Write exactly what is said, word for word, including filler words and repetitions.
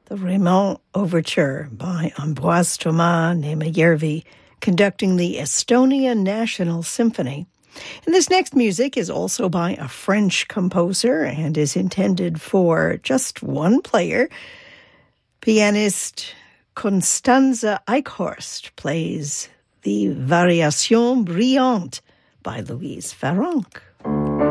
The Raymond Overture by Ambroise Thomas Nehmejärvi, conducting the Estonia National Symphony. And this next music is also by a French composer and is intended for just one player. Pianist Constanze Eichhorst plays the Variation Brillante by Louise Farrenc.